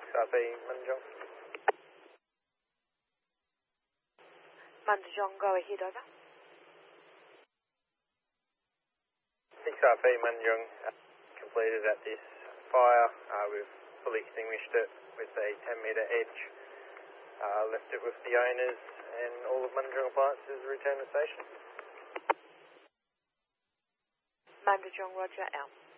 6RP Munjong. Munjong, go ahead, over. 6RP Munjong completed at this fire. We've fully extinguished it with a 10-metre edge. Left it with the owners and all of Munjong Appliances returned to station. Munjong, roger, out.